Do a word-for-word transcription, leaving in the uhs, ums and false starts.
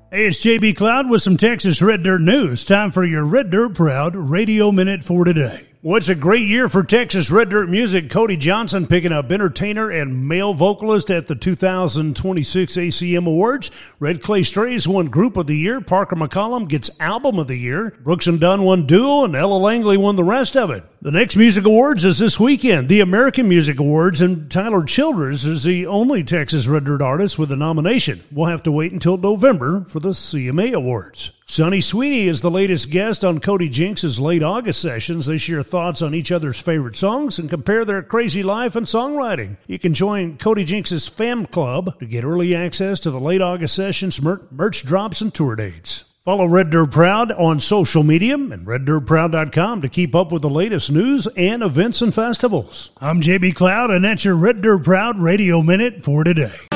Hey, it's J B Cloud with some Texas Red Dirt news. Time for your Red Dirt Proud Radio Minute for today. Well, it's a great year for Texas Red Dirt music. Cody Johnson picking up entertainer and male vocalist at the two thousand twenty-six A C M Awards. Red Clay Strays won Group of the Year. Parker McCollum gets Album of the Year. Brooks and Dunn won Duo, and Ella Langley won the rest of it. The next music awards is this weekend, the American Music Awards, and Tyler Childers is the only Texas Red Dirt artist with a nomination. We'll have to wait until November for the C M A Awards. Sonny Sweeney is the latest guest on Cody Jinks' late August sessions. They share thoughts on each other's favorite songs and compare their crazy life and songwriting. You can join Cody Jinks' Fam Club to get early access to the late August sessions, mer- merch drops, and tour dates. Follow Red Dirt Proud on social media and red dirt proud dot com to keep up with the latest news and events and festivals. I'm J B Cloud, and that's your Red Dirt Proud Radio Minute for today.